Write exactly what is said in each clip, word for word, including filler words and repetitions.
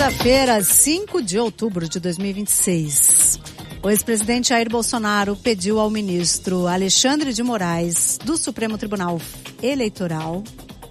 Segunda-feira, cinco de outubro de dois mil e vinte e seis. O ex-presidente Jair Bolsonaro pediu ao ministro Alexandre de Moraes, do Supremo Tribunal Eleitoral,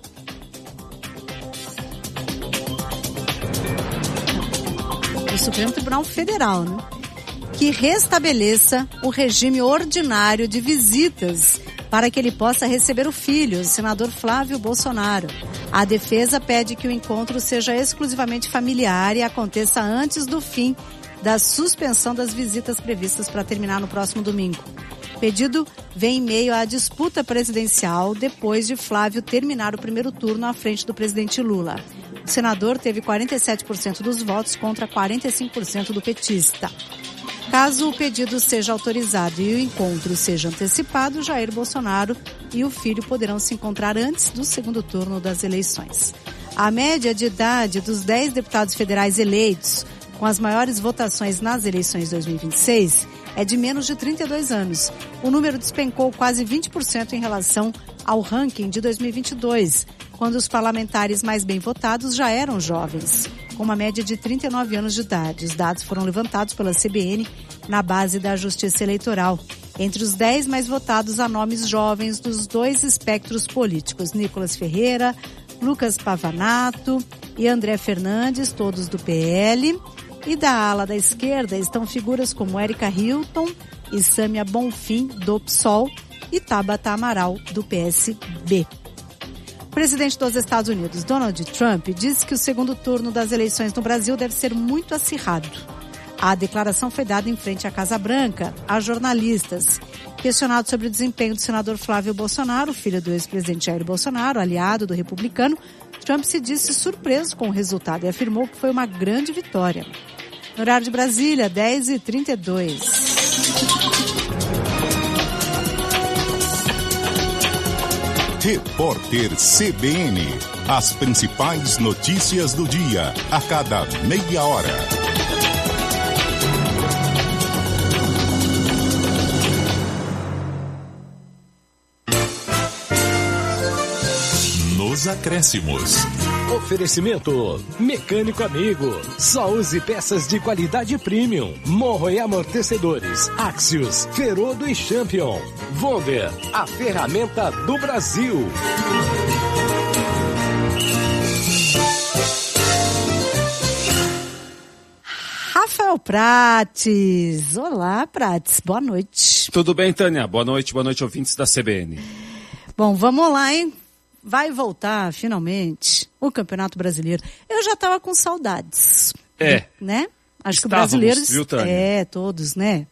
do Supremo Tribunal Federal, né, que restabeleça o regime ordinário de visitas para que ele possa receber o filho, o senador Flávio Bolsonaro. A defesa pede que o encontro seja exclusivamente familiar e aconteça antes do fim da suspensão das visitas previstas para terminar no próximo domingo. O pedido vem em meio à disputa presidencial depois de Flávio terminar o primeiro turno à frente do presidente Lula. O senador teve quarenta e sete por cento dos votos contra quarenta e cinco por cento do petista. Caso o pedido seja autorizado e o encontro seja antecipado, Jair Bolsonaro e o filho poderão se encontrar antes do segundo turno das eleições. A média de idade dos dez deputados federais eleitos com as maiores votações nas eleições de dois mil e vinte e seis é de menos de trinta e dois anos. O número despencou quase vinte por cento em relação ao ranking de dois mil e vinte e dois, quando os parlamentares mais bem votados já eram jovens, com uma média de trinta e nove anos de idade. Os dados foram levantados pela C B N na base da Justiça Eleitoral. Entre os dez mais votados há nomes jovens dos dois espectros políticos, Nicolas Ferreira, Lucas Pavanato e André Fernandes, todos do P L. E da ala da esquerda estão figuras como Érica Hilton e Sâmia Bonfim, do P SOL, e Tabata Amaral, do P S B. O presidente dos Estados Unidos, Donald Trump, disse que o segundo turno das eleições no Brasil deve ser muito acirrado. A declaração foi dada em frente à Casa Branca a jornalistas. Questionado sobre o desempenho do senador Flávio Bolsonaro, filho do ex-presidente Jair Bolsonaro, aliado do republicano, Trump se disse surpreso com o resultado e afirmou que foi uma grande vitória. No horário de Brasília, dez e trinta e dois. Repórter C B N. As principais notícias do dia, a cada meia hora. Nos acréscimos. Oferecimento Mecânico Amigo. Só use peças de qualidade premium. Morro e amortecedores. Axios, Ferodo e Champion. Vonder, a ferramenta do Brasil. Rafael Prates. Olá, Prates. Boa noite. Tudo bem, Tânia? Boa noite, boa noite, ouvintes da C B N. Bom, vamos lá, hein? Vai voltar, finalmente, o Campeonato Brasileiro. Eu já estava com saudades. É. Né? Acho Estávamos, que os brasileiros... viu, Tânia? É, todos, né?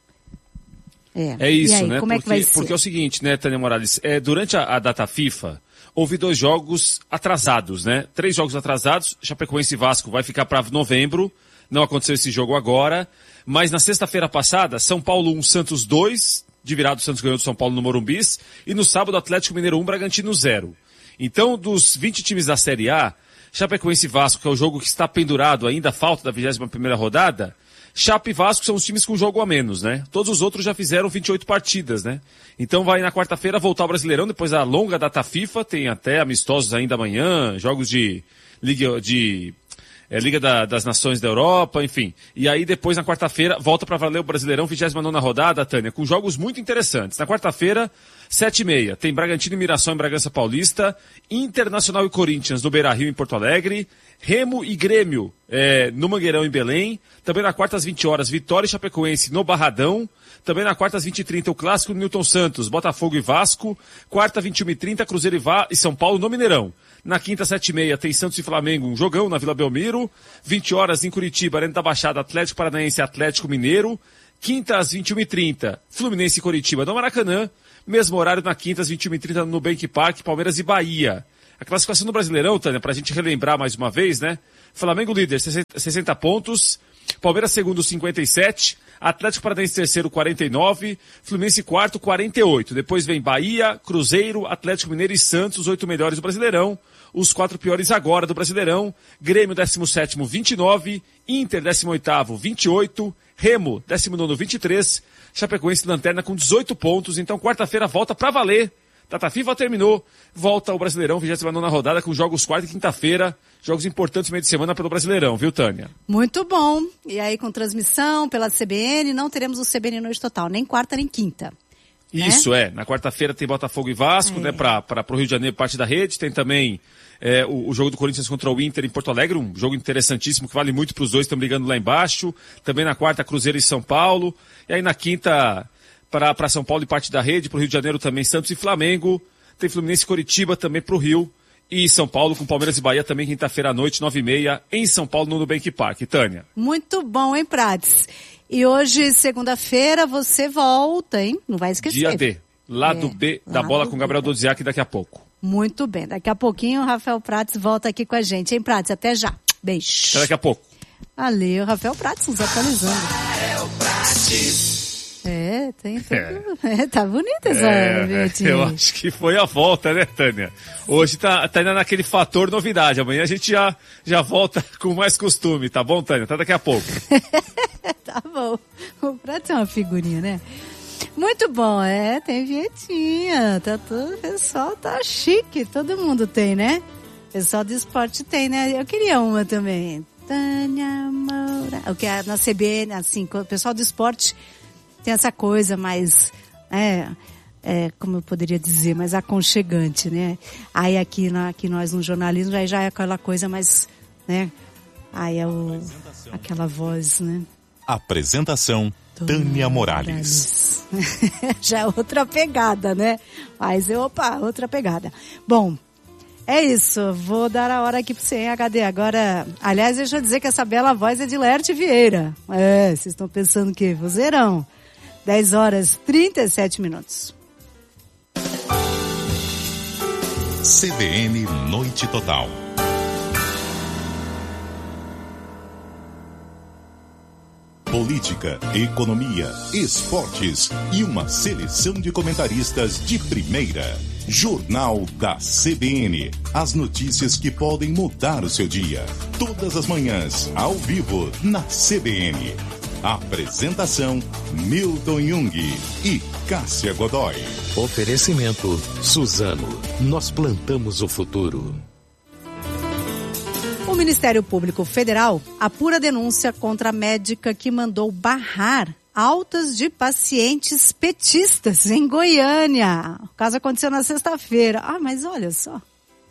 É, é isso, e aí, né? Como porque, é que vai ser? Porque é o seguinte, né, Tânia Morales? É, durante a, a data FIFA, houve dois jogos atrasados, né? Três jogos atrasados. Chapecoense e Vasco vai ficar para novembro. Não aconteceu esse jogo agora. Mas na sexta-feira passada, São Paulo um, Santos dois. De virado, o Santos ganhou do São Paulo no Morumbis. E no sábado, Atlético Mineiro um, Bragantino zero. Então, dos vinte times da Série A, Chapecoense e Vasco, que é o jogo que está pendurado ainda, falta da vigésima primeira rodada, Chape e Vasco são os times com jogo a menos, né? Todos os outros já fizeram vinte e oito partidas, né? Então vai na quarta-feira voltar o Brasileirão, depois da longa data FIFA, tem até amistosos ainda amanhã, jogos de Liga, de, é, Liga da, das Nações da Europa, enfim. E aí depois na quarta-feira volta para valer o Brasileirão, vigésima nona rodada, Tânia, com jogos muito interessantes. Na quarta-feira, sete e meia, tem Bragantino e Mirassol em Bragança Paulista, Internacional e Corinthians no Beira-Rio em Porto Alegre, Remo e Grêmio é, no Mangueirão em Belém, também na quarta às vinte horas, Vitória e Chapecoense no Barradão, também na quarta às vinte e trinta o clássico do Newton Santos, Botafogo e Vasco, quarta vinte e uma e trinta Cruzeiro e, Va- e São Paulo no Mineirão. Na quinta, sete e meia, tem Santos e Flamengo, um jogão na Vila Belmiro, vinte horas em Curitiba, Arena da Baixada, Atlético Paranaense e Atlético Mineiro, quinta às vinte e uma e trinta Fluminense e Curitiba no Maracanã, mesmo horário na quinta às vinte e uma e trinta no Nubank Park, Palmeiras e Bahia. A classificação do Brasileirão, Tânia, pra gente relembrar mais uma vez, né? Flamengo líder, sessenta pontos. Palmeiras segundo, cinquenta e sete. Atlético Paranaense terceiro, quarenta e nove. Fluminense quarto, quarenta e oito. Depois vem Bahia, Cruzeiro, Atlético Mineiro e Santos, os oito melhores do Brasileirão. Os quatro piores agora do Brasileirão. Grêmio, décimo sétimo, vinte e nove. Inter, décimo oitavo, vinte e oito. Remo, décimo nono, vinte e três. Chapecoense lanterna com dezoito pontos. Então quarta-feira volta pra valer. Data FIFA terminou, volta o Brasileirão, vigésima nona rodada, com jogos quarta e quinta-feira, jogos importantes no meio de semana pelo Brasileirão, viu, Tânia? Muito bom. E aí com transmissão pela C B N, não teremos o C B N Noite Total, nem quarta nem quinta. Isso, né? é. Na quarta-feira tem Botafogo e Vasco, é. né, para o Rio de Janeiro, parte da rede. Tem também é, o, o jogo do Corinthians contra o Inter em Porto Alegre, um jogo interessantíssimo que vale muito para os dois, estão brigando lá embaixo. Também na quarta, Cruzeiro e São Paulo. E aí na quinta, para São Paulo e parte da rede, para o Rio de Janeiro também Santos e Flamengo. Tem Fluminense e Coritiba também para o Rio. E São Paulo com Palmeiras e Bahia também quinta-feira à noite, nove e meia, em São Paulo, no Nubank Park. Tânia. Muito bom, hein, Prates? E hoje, segunda-feira, você volta, hein? Não vai esquecer. Dia D. Lado é, B da bola com Gabriel Dodziak daqui a pouco. Muito bem. Daqui a pouquinho o Rafael Prates volta aqui com a gente. Hein, Prates? Até já. Beijo. Até daqui a pouco. Valeu, Rafael Prates nos atualizando. Rafael Prates. É, tem tudo. É. É, tá bonita essa é, vinhetinha. Eu acho que foi a volta, né, Tânia? Hoje tá, tá ainda naquele fator novidade. Amanhã a gente já, já volta com mais costume, tá bom, Tânia? Até daqui a pouco. Tá bom. O Prates é uma figurinha, né? Muito bom, é, tem vinhetinha, tá todo, o pessoal tá chique, todo mundo tem, né? O pessoal do esporte tem, né? Eu queria uma também. Tânia Moura, o que é na C B N, assim, o pessoal do esporte tem essa coisa mais, é, é, como eu poderia dizer, mais aconchegante, né? Aí aqui, na, aqui nós no jornalismo já, já é aquela coisa mais, né? Aí é o, aquela voz, né? Apresentação Tânia Morales. Já é outra pegada, né? Mas, opa, outra pegada. Bom, é isso. Vou dar a hora aqui para você, hein, H D. Agora, aliás, deixa eu dizer que essa bela voz é de Laerte Vieira. É, vocês estão pensando que vozeirão. dez horas e trinta e sete minutos. C B N Noite Total. Política, economia, esportes e uma seleção de comentaristas de primeira. Jornal da C B N. As notícias que podem mudar o seu dia. Todas as manhãs, ao vivo, na C B N. Apresentação, Milton Jung e Cássia Godoy. Oferecimento, Suzano. Nós plantamos o futuro. O Ministério Público Federal apura denúncia contra a médica que mandou barrar altas de pacientes petistas em Goiânia. O caso aconteceu na sexta-feira. Ah, mas olha só.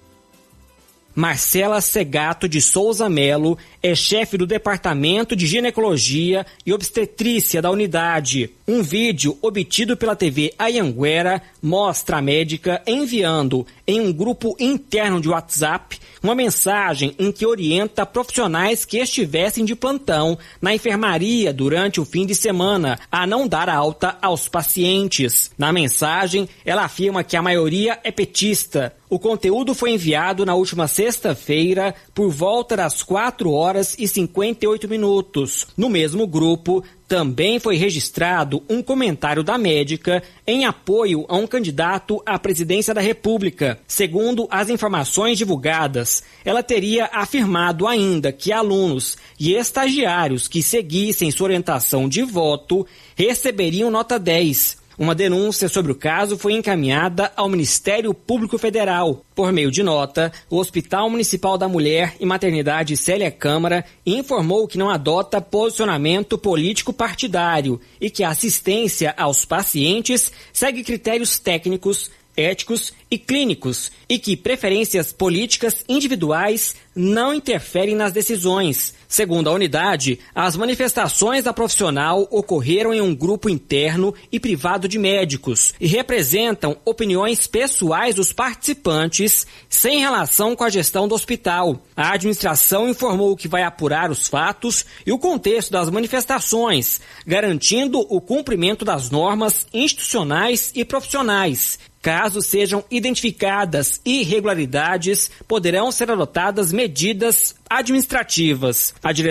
Marcela Segato de Souza Melo é chefe do Departamento de Ginecologia e Obstetrícia da unidade. Um vídeo obtido pela T V Anhanguera mostra a médica enviando em um grupo interno de WhatsApp uma mensagem em que orienta profissionais que estivessem de plantão na enfermaria durante o fim de semana a não dar alta aos pacientes. Na mensagem, ela afirma que a maioria é petista. O conteúdo foi enviado na última sexta-feira por volta das quatro horas e cinquenta e oito minutos. No mesmo grupo, também foi registrado um comentário da médica em apoio a um candidato à presidência da República. Segundo as informações divulgadas, ela teria afirmado ainda que alunos e estagiários que seguissem sua orientação de voto receberiam nota dez. Uma denúncia sobre o caso foi encaminhada ao Ministério Público Federal. Por meio de nota, o Hospital Municipal da Mulher e Maternidade Célia Câmara informou que não adota posicionamento político partidário e que a assistência aos pacientes segue critérios técnicos, éticos e clínicos e que preferências políticas individuais não interferem nas decisões. Segundo a unidade, as manifestações da profissional ocorreram em um grupo interno e privado de médicos e representam opiniões pessoais dos participantes sem relação com a gestão do hospital. A administração informou que vai apurar os fatos e o contexto das manifestações, garantindo o cumprimento das normas institucionais e profissionais. Caso sejam identificadas irregularidades, poderão ser adotadas medidas administrativas. A direção